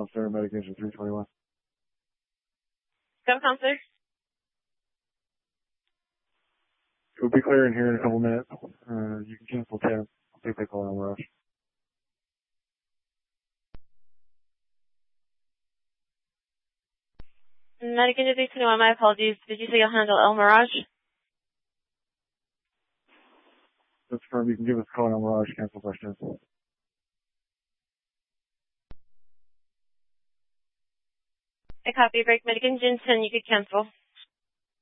Counselor, medication 321. Go, Counselor. It will be clear in here in a couple minutes. You can cancel 10. I'll take that call on Rush. Medic Engine 321, my apologies. Did you say you'll handle El Mirage? That's firm. You can give us a call on Mirage, cancel questions. I copy. Break Medic Engine 10, you could cancel.